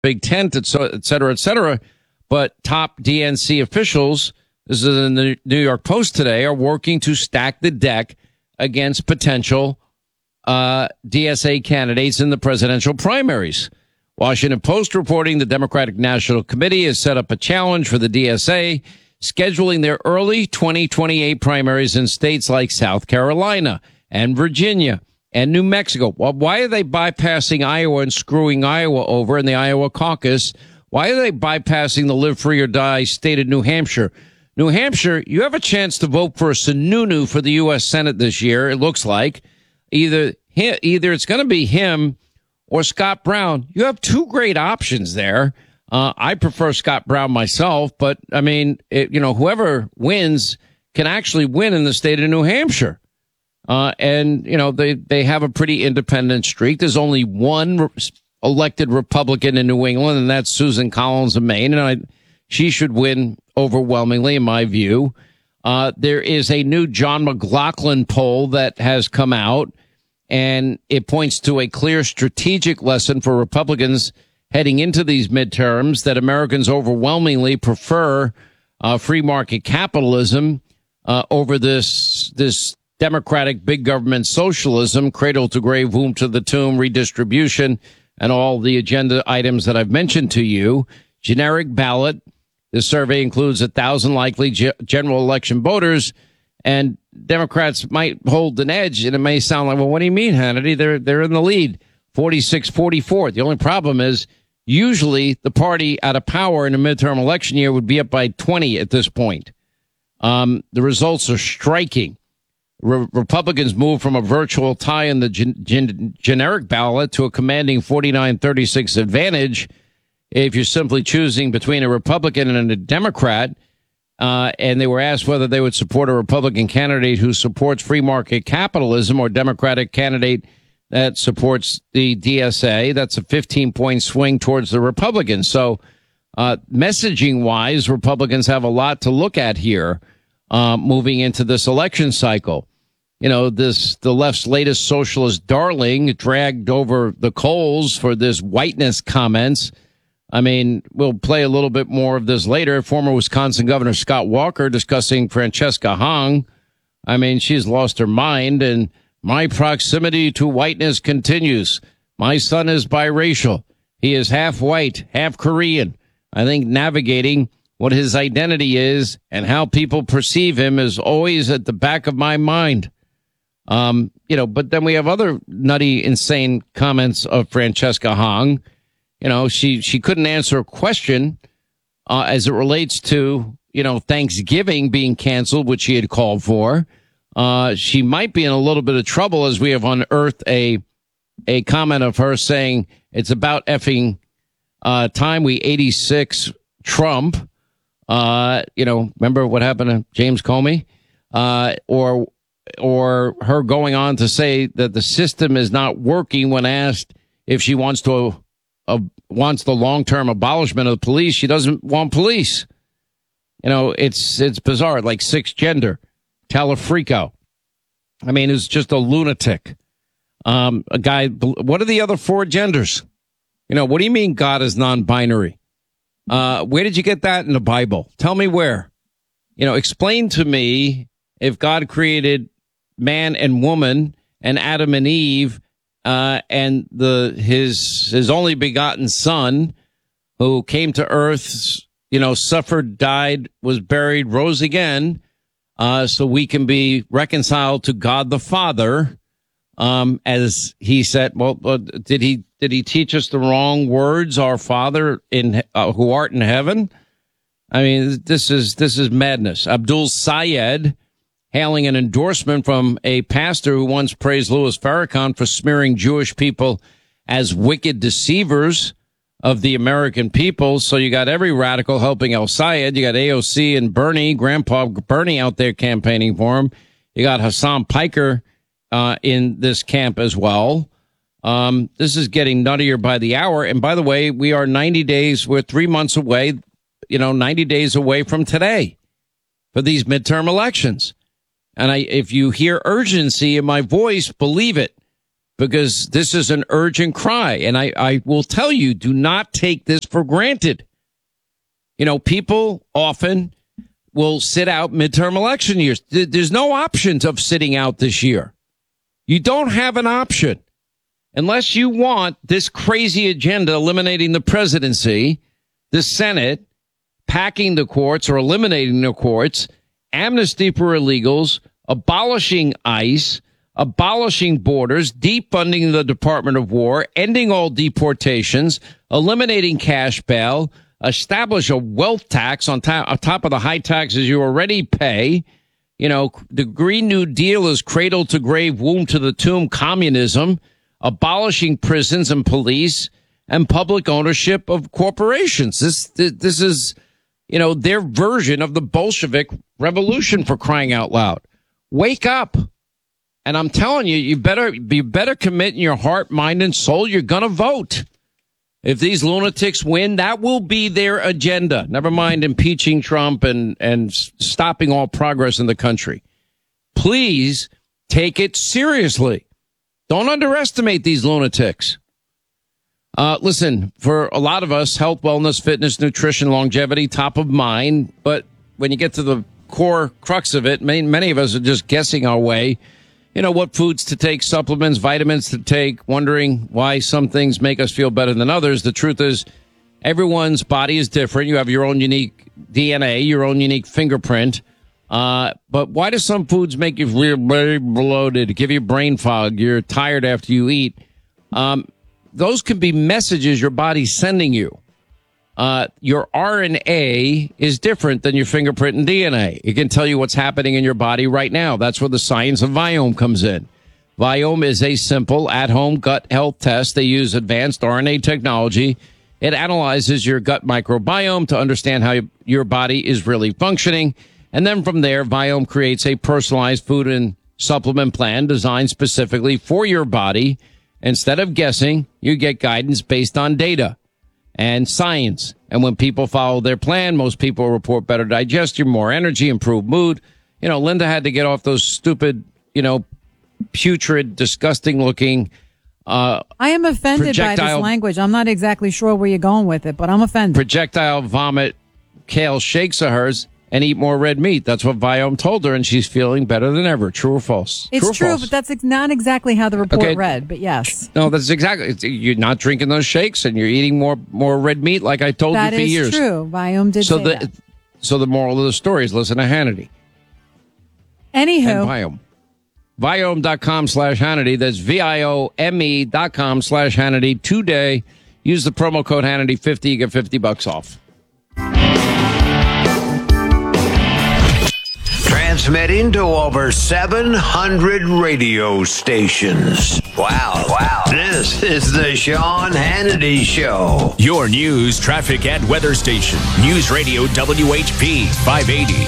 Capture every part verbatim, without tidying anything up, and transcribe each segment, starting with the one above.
big tent, et cetera, et cetera. But top D N C officials, this is in the New York Post today, are working to stack the deck against potential uh, D S A candidates in the presidential primaries. Washington Post reporting the Democratic National Committee has set up a challenge for the D S A, scheduling their early twenty twenty-eight primaries in states like South Carolina and Virginia and New Mexico. Well, why are they bypassing Iowa and screwing Iowa over in the Iowa caucus? Why are they bypassing the live free or die state of New Hampshire? New Hampshire, you have a chance to vote for a Sununu for the U S Senate this year, it looks like. Either, either it's going to be him or Scott Brown. You have two great options there. Uh, I prefer Scott Brown myself, but I mean, it, you know, whoever wins can actually win in the state of New Hampshire. Uh, and, you know, they, they have a pretty independent streak. There's only one re- elected Republican in New England, and that's Susan Collins of Maine. And I, she should win overwhelmingly, in my view. Uh, there is a new John McLaughlin poll that has come out, and it points to a clear strategic lesson for Republicans heading into these midterms, that Americans overwhelmingly prefer uh, free market capitalism uh, over this this democratic big government socialism, cradle to grave, womb to the tomb, redistribution, and all the agenda items that I've mentioned to you. Generic ballot. This survey includes a thousand likely ge- general election voters, and Democrats might hold an edge. And it may sound like, well, what do you mean, Hannity? They're they're in the lead, forty-six forty-four. The only problem is usually the party out of power in a midterm election year would be up by twenty at this point. Um, the results are striking. Re- Republicans moved from a virtual tie in the gen- gen- generic ballot to a commanding forty-nine thirty-six advantage if you're simply choosing between a Republican and a Democrat. Uh, and they were asked whether they would support a Republican candidate who supports free market capitalism or Democratic candidate that supports the D S A. That's a fifteen-point swing towards the Republicans. So uh, messaging-wise, Republicans have a lot to look at here uh, moving into this election cycle. You know, this the left's latest socialist darling dragged over the coals for this whiteness comments. I mean, we'll play a little bit more of this later. Former Wisconsin Governor Scott Walker discussing Francesca Hong. I mean, she's lost her mind, and my proximity to whiteness continues. My son is biracial. He is half white, half Korean. I think navigating what his identity is and how people perceive him is always at the back of my mind. Um, you know, but then we have other nutty, insane comments of Francesca Hong. You know, she, she couldn't answer a question uh, as it relates to, you know, Thanksgiving being canceled, which she had called for. Uh, she might be in a little bit of trouble, as we have unearthed a a comment of her saying it's about effing uh, time we eighty-six Trump. Uh, you know, remember what happened to James Comey? Uh, or or her going on to say that the system is not working when asked if she wants to uh, wants the long-term abolishment of the police. She doesn't want police. You know, it's it's bizarre, like sixth gender, Talafrico. I mean, it's just a lunatic. Um, a guy. What are the other four genders? You know, what do you mean God is non-binary? Uh, where did you get that in the Bible? Tell me where. You know, explain to me if God created man and woman and Adam and Eve, uh, and the his his only begotten son, who came to earth, you know, suffered, died, was buried, rose again, uh, so we can be reconciled to God the Father. Um, as he said, well, uh, did he did he teach us the wrong words? Our Father in uh, who art in heaven. I mean, this is this is madness. Abdul Sayed, hailing an endorsement from a pastor who once praised Louis Farrakhan for smearing Jewish people as wicked deceivers of the American people. So you got every radical helping El Sayed. You got A O C and Bernie, Grandpa Bernie out there campaigning for him. You got Hassan Piker uh, in this camp as well. Um, this is getting nuttier by the hour. And by the way, we are ninety days, we're three months away, you know, ninety days away from today for these midterm elections. And I, if you hear urgency in my voice, believe it. because this is an urgent cry. And I, I will tell you, do not take this for granted. You know, people often will sit out midterm election years. There's no options of sitting out this year. You don't have an option unless you want this crazy agenda eliminating the presidency, the Senate, packing the courts or eliminating the courts, amnesty for illegals, abolishing ICE, abolishing borders, defunding the Department of War, ending all deportations, eliminating cash bail, establish a wealth tax on, to- on top of the high taxes you already pay. You know, the Green New Deal is cradle to grave, womb to the tomb communism, abolishing prisons and police, and public ownership of corporations. This, this is, you know, their version of the Bolshevik revolution, for crying out loud. Wake up. And I'm telling you, you better be better commit in your heart, mind, and soul. You're going to vote. If these lunatics win, that will be their agenda. Never mind impeaching Trump and, and stopping all progress in the country. Please take it seriously. Don't underestimate these lunatics. Uh, listen, for a lot of us, health, wellness, fitness, nutrition, longevity, top of mind. But when you get to the core crux of it, many, many of us are just guessing our way. You know, what foods to take, supplements, vitamins to take, wondering why some things make us feel better than others. The truth is, everyone's body is different. You have your own unique D N A, your own unique fingerprint. Uh, but why do some foods make you feel very bloated, give you brain fog, you're tired after you eat? Um, those can be messages your body's sending you. Uh, your R N A is different than your fingerprint and D N A. It can tell you what's happening in your body right now. That's where the science of Viome comes in. Viome is a simple at-home gut health test. They use advanced R N A technology. It analyzes your gut microbiome to understand how your body is really functioning. And then from there, Viome creates a personalized food and supplement plan designed specifically for your body. Instead of guessing, you get guidance based on data and science. And when people follow their plan, most people report better digestion, more energy, improved mood. You know, Linda had to get off those stupid, you know, putrid, disgusting looking, uh, I am offended by this language. I'm not exactly sure where you're going with it, but I'm offended. Projectile vomit kale shakes of hers and eat more red meat. That's what Viome told her, and she's feeling better than ever. True or false? It's true, true, false? but that's ex- not exactly how the report Okay. read, but yes. No, that's exactly. You're not drinking those shakes, and you're eating more more red meat, like I told That you for is years. true. Viome did So say the that. so the moral of the story is listen to Hannity Anywho, and Viome. Viome.com slash Hannity. That's V-I-O-M-E dot com slash Hannity today. Use the promo code Hannity fifty. You get fifty bucks off. Transmitting to over seven hundred radio stations. Wow. Wow. This is the Sean Hannity Show. Your news, traffic, and weather station. News Radio W H P five eighty.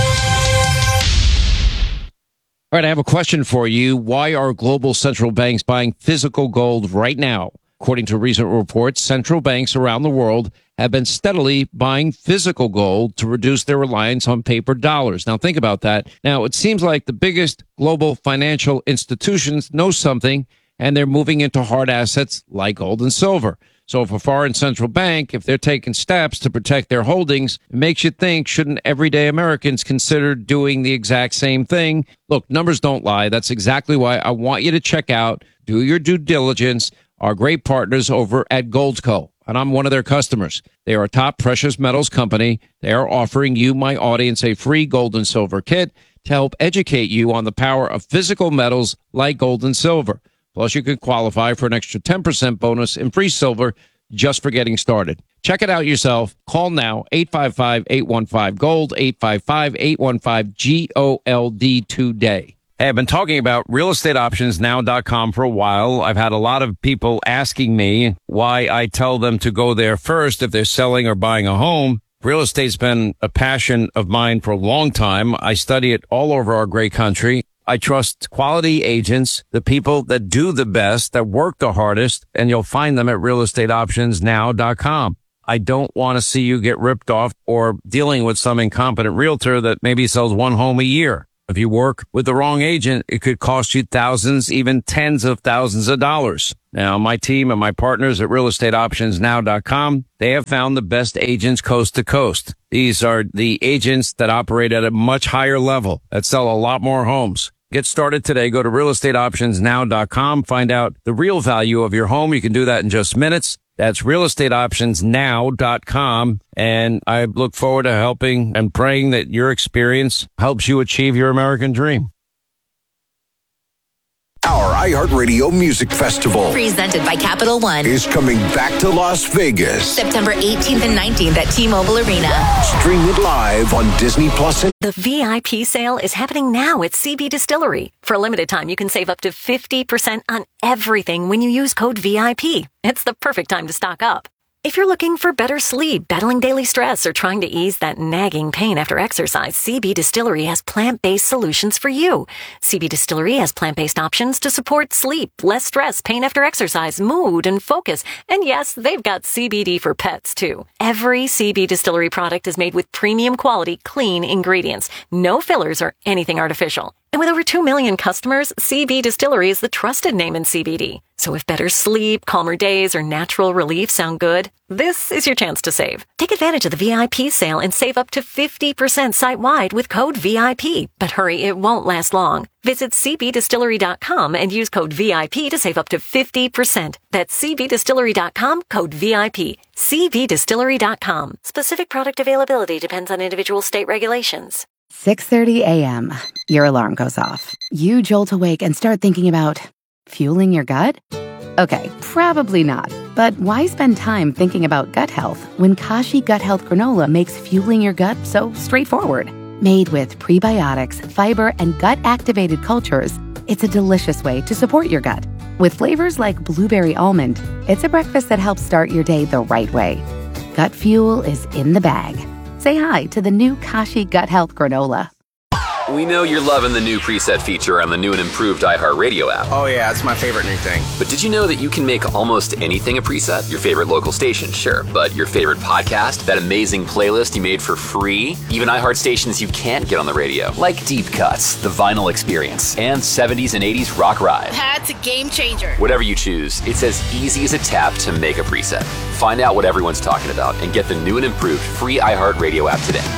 All right, I have a question for you. Why are global central banks buying physical gold right now? According to recent reports, central banks around the world have been steadily buying physical gold to reduce their reliance on paper dollars. Now, think about that. Now, it seems like the biggest global financial institutions know something, and they're moving into hard assets like gold and silver. So if a foreign central bank, if they're taking steps to protect their holdings, it makes you think, shouldn't everyday Americans consider doing the exact same thing? Look, numbers don't lie. That's exactly why I want you to check out, do your due diligence, our great partners over at Goldco. And I'm one of their customers. They are a top precious metals company. They are offering you, my audience, a free gold and silver kit to help educate you on the power of physical metals like gold and silver. Plus, you could qualify for an extra ten percent bonus in free silver just for getting started. Check it out yourself. Call now, eight five five, eight one five, GOLD, eight five five, eight one five, G O L D today. Hey, I've been talking about real estate options now dot com for a while. I've had a lot of people asking me why I tell them to go there first if they're selling or buying a home. Real estate's been a passion of mine for a long time. I study it all over our great country. I trust quality agents, the people that do the best, that work the hardest, and you'll find them at real estate options now dot com. I don't want to see you get ripped off or dealing with some incompetent realtor that maybe sells one home a year. If you work with the wrong agent, it could cost you thousands, even tens of thousands of dollars. Now, my team and my partners at real estate options now dot com, they have found the best agents coast to coast. These are the agents that operate at a much higher level, that sell a lot more homes. Get started today. Go to real estate options now dot com. Find out the real value of your home. You can do that in just minutes. That's real estate options now dot com. And I look forward to helping and praying that your experience helps you achieve your American dream. Our iHeartRadio Music Festival, presented by Capital One, is coming back to Las Vegas. September eighteenth and nineteenth at T-Mobile Arena. Stream it live on Disney Plus. The V I P sale is happening now at C B Distillery. For a limited time, you can save up to fifty percent on everything when you use code V I P. It's the perfect time to stock up. If you're looking for better sleep, battling daily stress, or trying to ease that nagging pain after exercise, C B Distillery has plant-based solutions for you. C B Distillery has plant-based options to support sleep, less stress, pain after exercise, mood, and focus. And yes, they've got C B D for pets, too. Every C B Distillery product is made with premium quality, clean ingredients. No fillers or anything artificial. And with over two million customers, C B Distillery is the trusted name in C B D. So if better sleep, calmer days, or natural relief sound good, this is your chance to save. Take advantage of the V I P sale and save up to fifty percent site-wide with code V I P. But hurry, it won't last long. Visit C B distillery dot com and use code V I P to save up to fifty percent. That's C B distillery dot com, code V I P. C B distillery dot com. Specific product availability depends on individual state regulations. six thirty a.m. Your alarm goes off. You jolt awake and start thinking about fueling your gut? Okay, probably not. But why spend time thinking about gut health when Kashi Gut Health Granola makes fueling your gut so straightforward? Made with prebiotics, fiber, and gut-activated cultures, it's a delicious way to support your gut. With flavors like blueberry almond, it's a breakfast that helps start your day the right way. Gut fuel is in the bag. Say hi to the new Kashi Gut Health Granola. We know you're loving the new preset feature on the new and improved iHeartRadio app. Oh yeah, it's my favorite new thing. But did you know that you can make almost anything a preset? Your favorite local station, sure. But your favorite podcast? That amazing playlist you made for free? Even iHeart stations you can't get on the radio. Like Deep Cuts, The Vinyl Experience, and seventies and eighties Rock Ride. That's a game changer. Whatever you choose, it's as easy as a tap to make a preset. Find out what everyone's talking about and get the new and improved free iHeartRadio app today.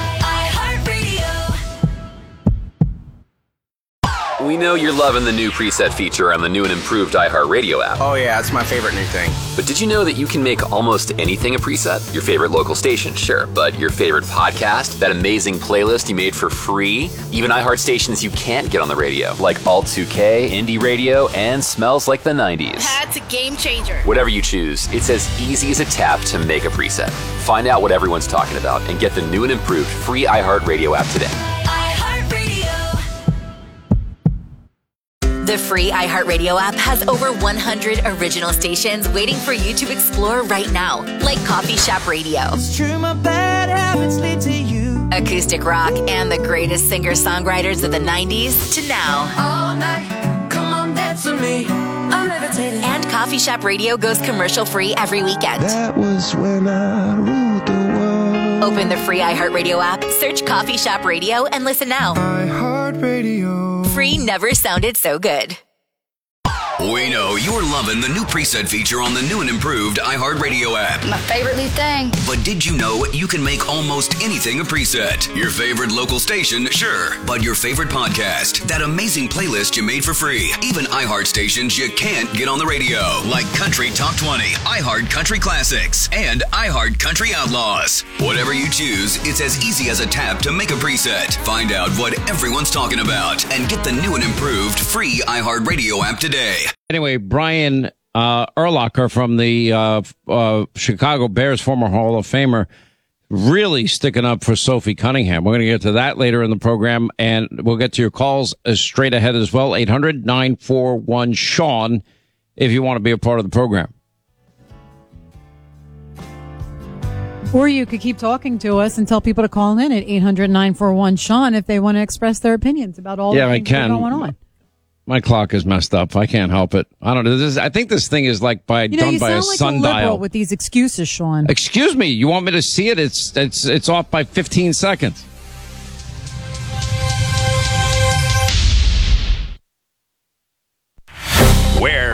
We know you're loving the new preset feature on the new and improved iHeartRadio app. Oh yeah, it's my favorite new thing. But did you know that you can make almost anything a preset? Your favorite local station, sure. But your favorite podcast? That amazing playlist you made for free? Even iHeart stations you can't get on the radio. Like Alt two K, Indie Radio, and Smells Like the nineties. That's a game changer. Whatever you choose, it's as easy as a tap to make a preset. Find out what everyone's talking about and get the new and improved free iHeartRadio app today. The free iHeartRadio app has over one hundred original stations waiting for you to explore right now, like Coffee Shop Radio, it's true, my bad habits lead to you, acoustic rock, and the greatest singer-songwriters of the nineties to now. All night, come on, dance with me, I'm levitating. And Coffee Shop Radio goes commercial-free every weekend. That was when I ruled the world. Open the free iHeartRadio app, search Coffee Shop Radio, and listen now. iHeartRadio. Free never sounded so good. We know you're loving the new preset feature on the new and improved iHeartRadio app. My favorite new thing. But did you know you can make almost anything a preset? Your favorite local station, sure. But your favorite podcast? That amazing playlist you made for free. Even iHeart stations you can't get on the radio. Like Country Top twenty, iHeart Country Classics, and iHeart Country Outlaws. Whatever you choose, it's as easy as a tap to make a preset. Find out what everyone's talking about and get the new and improved free iHeartRadio app today. Anyway, Brian uh, Urlacher from the uh, uh, Chicago Bears, former Hall of Famer, really sticking up for Sophie Cunningham. We're going to get to that later in the program, and we'll get to your calls uh, straight ahead as well. eight hundred nine four one Sean if you want to be a part of the program. Or you could keep talking to us and tell people to call in at eight hundred nine four one Sean if they want to express their opinions about all yeah, the I things that can. are going on. My clock is messed up. I can't help it. I don't know. This is, I think this thing is like by You know, done you by a sound like a sundial. liberal with these excuses, Sean. Excuse me. You want me to see it? It's it's it's off by fifteen seconds.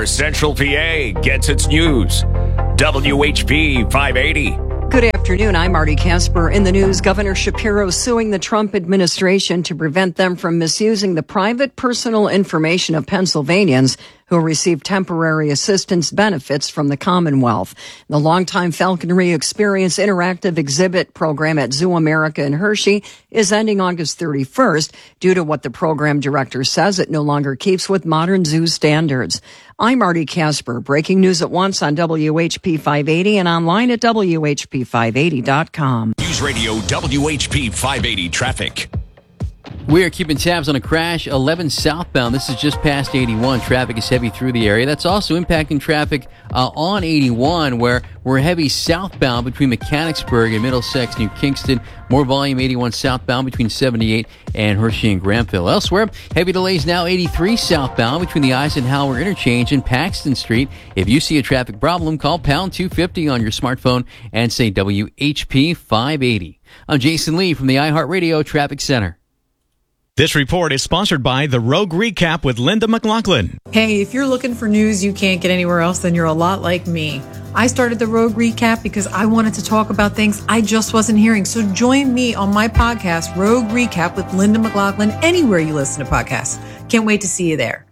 where Central P A gets its news. W H P five eighty. Good afternoon. I'm Marty Casper. In the news, Governor Shapiro suing the Trump administration to prevent them from misusing the private personal information of Pennsylvanians who receive temporary assistance benefits from the Commonwealth. The longtime Falconry Experience interactive exhibit program at Zoo America in Hershey is ending August thirty-first due to what the program director says it no longer keeps with modern zoo standards. I'm Marty Casper. Breaking news at once on W H P five eighty and online at W H P five eighty dot com. News Radio W H P five eighty traffic. We are keeping tabs on a crash, eleven southbound. This is just past eighty-one. Traffic is heavy through the area. That's also impacting traffic uh, on eighty-one, where we're heavy southbound between Mechanicsburg and Middlesex, New Kingston. More volume, eighty-one southbound between seventy-eight and Hershey and Granville. Elsewhere, heavy delays now eighty-three southbound between the Eisenhower Interchange and Paxton Street. If you see a traffic problem, call pound two fifty on your smartphone and say W H P five eighty. I'm Jason Lee from the iHeartRadio Traffic Center. This report is sponsored by The Rogue Recap with Linda McLaughlin. Hey, if you're looking for news you can't get anywhere else, then you're a lot like me. I started The Rogue Recap because I wanted to talk about things I just wasn't hearing. So join me on my podcast, Rogue Recap with Linda McLaughlin, anywhere you listen to podcasts. Can't wait to see you there.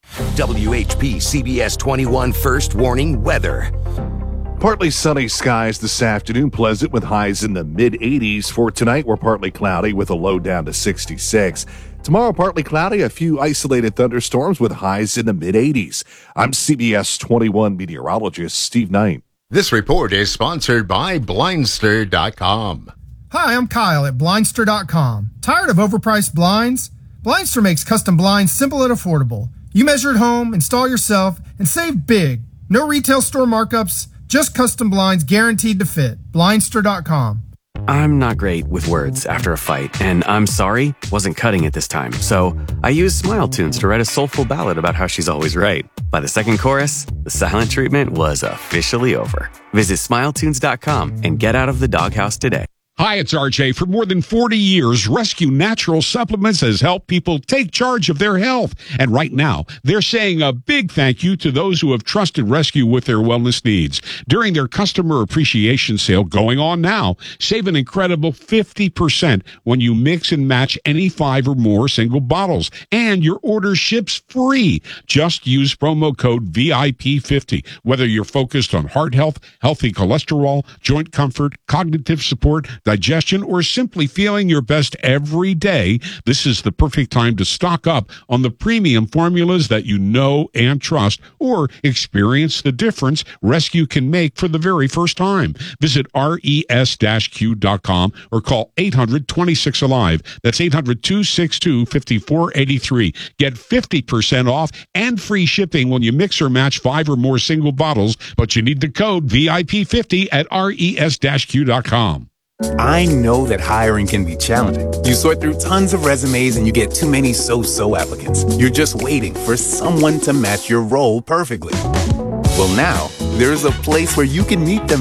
W H P C B S twenty-one First Warning Weather. Partly sunny skies this afternoon, pleasant with highs in the mid eighties. For tonight, we're partly cloudy with a low down to sixty-six. Tomorrow, partly cloudy, a few isolated thunderstorms with highs in the mid eighties. I'm C B S twenty-one meteorologist Steve Knight. This report is sponsored by Blindster dot com. Hi, I'm Kyle at Blindster dot com. Tired of overpriced blinds? Blindster makes custom blinds simple and affordable. You measure at home, install yourself, and save big. No retail store markups. Just custom blinds guaranteed to fit. Blindster dot com. I'm not great with words after a fight, and I'm sorry wasn't cutting it this time. So I used Smile Tunes to write a soulful ballad about how she's always right. By the second chorus, the silent treatment was officially over. Visit Smile Tunes dot com and get out of the doghouse today. Hi, it's R J. For more than forty years, Rescue Natural Supplements has helped people take charge of their health. And right now, they're saying a big thank you to those who have trusted Rescue with their wellness needs. During their customer appreciation sale going on now, save an incredible fifty percent when you mix and match any five or more single bottles. And your order ships free. Just use promo code V I P fifty. Whether you're focused on heart health, healthy cholesterol, joint comfort, cognitive support, digestion, or simply feeling your best every day, this is the perfect time to stock up on the premium formulas that you know and trust, or experience the difference Rescue can make for the very first time. Visit R E S Q dot com or call eight hundred twenty-six alive. That's eight hundred two six two five four eight three. Get fifty percent off and free shipping when you mix or match five or more single bottles, but you need the code V I P fifty at R E S Q dot com. I know that hiring can be challenging. You sort through tons of resumes and you get too many so-so applicants. You're just waiting for someone to match your role perfectly. Well, now, there's a place where you can meet them